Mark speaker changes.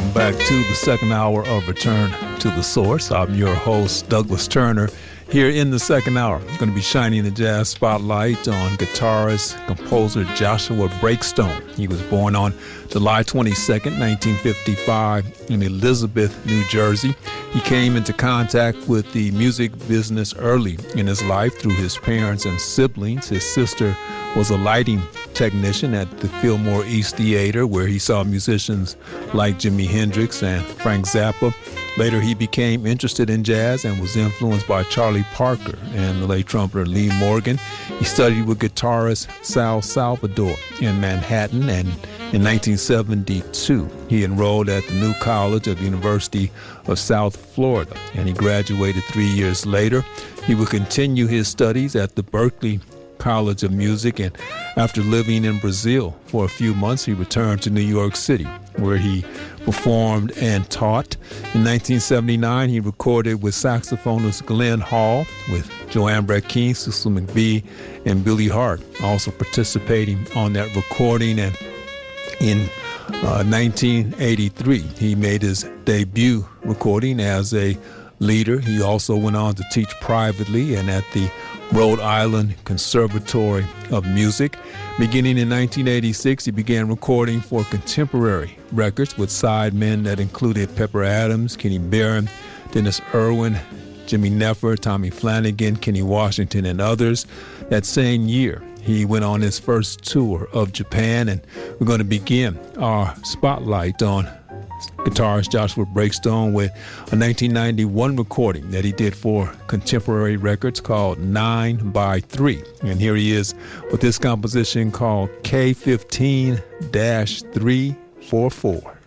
Speaker 1: Welcome back to the second hour of Return to the Source. I'm your host, Douglas Turner. Here in the second hour, I'm going to be shining the jazz spotlight on guitarist, composer Joshua Breakstone. He was born on July 22nd, 1955 in Elizabeth, New Jersey. He came into contact with the music business early in his life through his parents and siblings. His sister was a lighting technician at the Fillmore East Theater, where he saw musicians like Jimi Hendrix and Frank Zappa. Later, he became interested in jazz and was influenced by Charlie Parker and the late trumpeter Lee Morgan. He studied with guitarist Sal Salvador in Manhattan, and in 1972, he enrolled at the New College of the University of South Florida, and he graduated 3 years later. He would continue his studies at the Berklee College of Music, and after living in Brazil for a few months, he returned to New York City, where he performed and taught. In 1979, he recorded with saxophonist Glenn Hall, with Joanne Breck-Keane, Cecil McVie, and Billy Hart also participating on that recording. And in 1983, he made his debut recording as a leader. He also went on to teach privately and at the Rhode Island Conservatory of Music. Beginning in 1986, he began recording for contemporary records with sidemen that included Pepper Adams, Kenny Barron, Dennis Irwin, Jimmy Neffer, Tommy Flanagan, Kenny Washington, and others. That same year, he went on his first tour of Japan, and we're going to begin our spotlight on guitarist Joshua Breakstone with a 1991 recording that he did for Contemporary Records called 9x3. And here he is with this composition called K15-344.